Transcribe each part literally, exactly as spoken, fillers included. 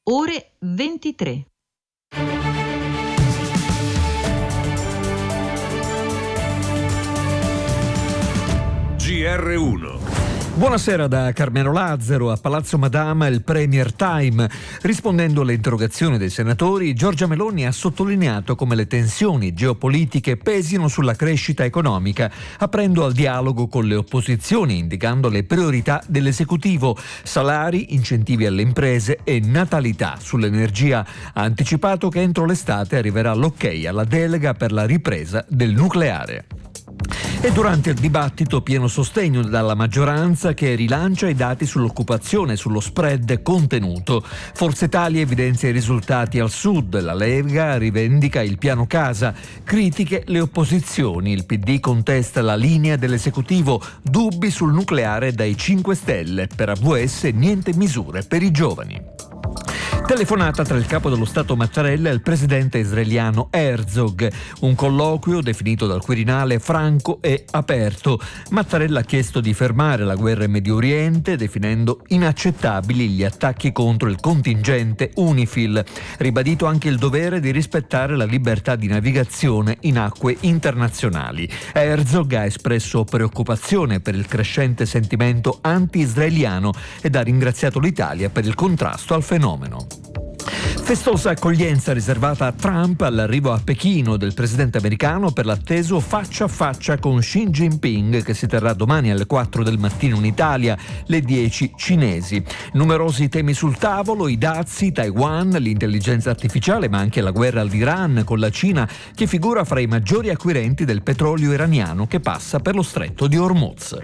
ore ventitré. G R uno. Buonasera da Carmelo Lazzaro. A Palazzo Madama il Premier Time. Rispondendo alle interrogazioni dei senatori, Giorgia Meloni ha sottolineato come le tensioni geopolitiche pesino sulla crescita economica, aprendo al dialogo con le opposizioni, indicando le priorità dell'esecutivo: salari, incentivi alle imprese e natalità. Sull'energia ha anticipato che entro l'estate arriverà l'ok alla delega per la ripresa del nucleare. E durante il dibattito pieno sostegno dalla maggioranza che rilancia i dati sull'occupazione, sullo spread contenuto. Forza Italia evidenzia i risultati al sud, la Lega rivendica il piano casa, critiche le opposizioni, il P D contesta la linea dell'esecutivo, dubbi sul nucleare dai cinque Stelle, per A V S niente misure per i giovani. Telefonata tra il capo dello Stato Mattarella e il presidente israeliano Herzog. Un colloquio definito dal Quirinale franco e aperto. Mattarella ha chiesto di fermare la guerra in Medio Oriente, definendo inaccettabili gli attacchi contro il contingente UNIFIL. Ribadito anche il dovere di rispettare la libertà di navigazione in acque internazionali. Herzog ha espresso preoccupazione per il crescente sentimento anti-israeliano ed ha ringraziato l'Italia per il contrasto al fenomeno. Festosa accoglienza riservata a Trump all'arrivo a Pechino del presidente americano per l'atteso faccia a faccia con Xi Jinping, che si terrà domani alle quattro del mattino in Italia, le dieci cinesi. Numerosi temi sul tavolo: i dazi, Taiwan, l'intelligenza artificiale, ma anche la guerra all'Iran con la Cina, che figura fra i maggiori acquirenti del petrolio iraniano che passa per lo stretto di Hormuz.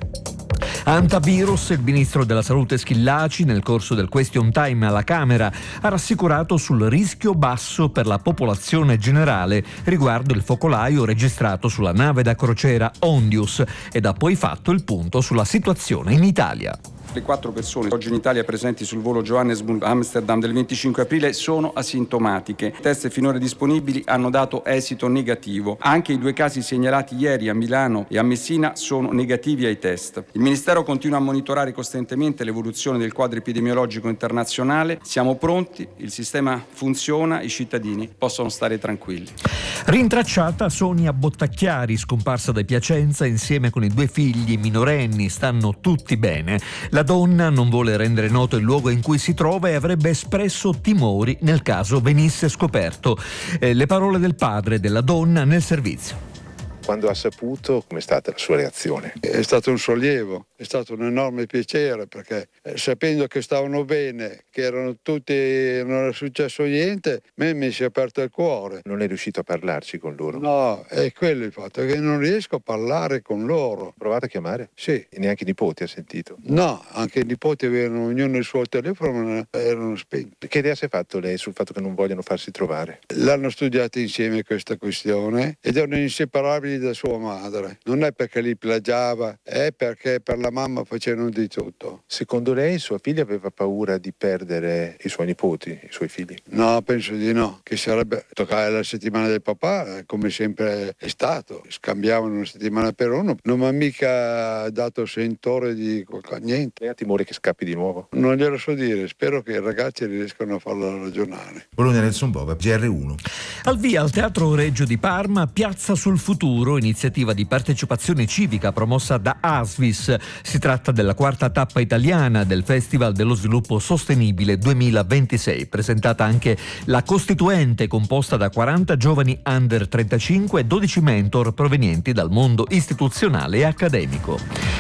Antivirus, il ministro della Salute Schillaci, nel corso del question time alla Camera, ha rassicurato sul rischio basso per la popolazione generale riguardo il focolaio registrato sulla nave da crociera Ondius ed ha poi fatto il punto sulla situazione in Italia. Le quattro persone oggi in Italia presenti sul volo Johannesburg-Amsterdam del venticinque aprile sono asintomatiche. I test finora disponibili hanno dato esito negativo. Anche i due casi segnalati ieri a Milano e a Messina sono negativi ai test. Il Ministero continua a monitorare costantemente l'evoluzione del quadro epidemiologico internazionale. Siamo pronti, il sistema funziona, i cittadini possono stare tranquilli. Rintracciata Sonia Bottacchiari, scomparsa da Piacenza insieme con i due figli minorenni. Stanno tutti bene. La donna non vuole rendere noto il luogo in cui si trova e avrebbe espresso timori nel caso venisse scoperto. Eh, le parole del padre della donna nel servizio. Quando ha saputo, com'è stata la sua reazione? È stato un sollievo, è stato un enorme piacere, perché eh, sapendo che stavano bene, che erano tutti, non era successo niente, a me mi si è aperto il cuore. Non è riuscito a parlarci con loro? No, è quello il fatto, che non riesco a parlare con loro. Provate a chiamare? Sì. E neanche i nipoti ha sentito? No, anche i nipoti avevano ognuno il suo telefono, erano spenti. Che idea si è fatto lei sul fatto che non vogliono farsi trovare? L'hanno studiata insieme questa questione ed erano inseparabili da sua madre. Non è perché li plagiava, è perché per la mamma facevano di tutto. Secondo lei sua figlia aveva paura di perdere i suoi nipoti, i suoi figli? No, penso di no, che sarebbe toccare la settimana del papà, come sempre è stato. Scambiavano una settimana per uno, non mi ha mica dato sentore di qualcosa, niente. Lei ha timore che scappi di nuovo? Non glielo so dire, spero che i ragazzi riescano a farlo ragionare. Bologna Nelson Bova, G R uno. Al via al Teatro Regio di Parma, Piazza sul Futuro, iniziativa di partecipazione civica promossa da Asvis. Si tratta della quarta tappa italiana del Festival dello Sviluppo Sostenibile duemilaventisei, presentata anche la Costituente, composta da quaranta giovani under trentacinque e dodici mentor provenienti dal mondo istituzionale e accademico.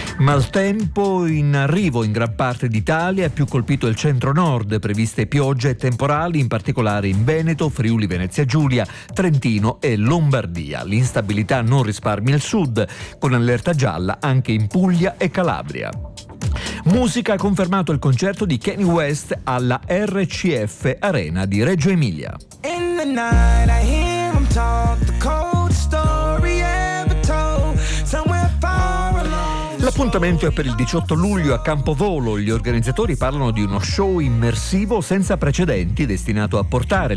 Maltempo in arrivo in gran parte d'Italia, è più colpito il centro-nord, previste piogge e temporali in particolare in Veneto, Friuli Venezia Giulia, Trentino e Lombardia. L'instabilità non risparmia il sud, con allerta gialla anche in Puglia e Calabria. Musica, ha confermato il concerto di Kanye West alla R C F Arena di Reggio Emilia. In the night I hear him talk, the cold story ever told, somewhere far along. L'appuntamento è per il diciotto luglio a Campovolo. Gli organizzatori parlano di uno show immersivo senza precedenti destinato a portare